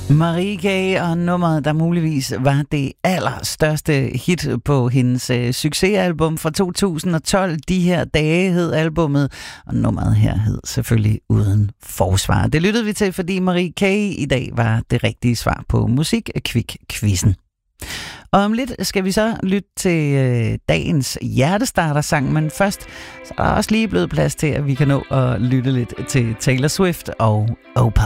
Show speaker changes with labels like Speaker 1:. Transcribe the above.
Speaker 1: Marie K. og nummeret, der muligvis var det allerstørste hit på hendes succesalbum fra 2012. De her dage hed albummet, og nummeret her hed selvfølgelig Uden Forsvar. Det lyttede vi til, fordi Marie K. i dag var det rigtige svar på Musik-Kvik-quizzen. Og om lidt skal vi så lytte til dagens hjertestarter-sang, men først så er der også lige blevet plads til, at vi kan nå at lytte lidt til Taylor Swift og Opal.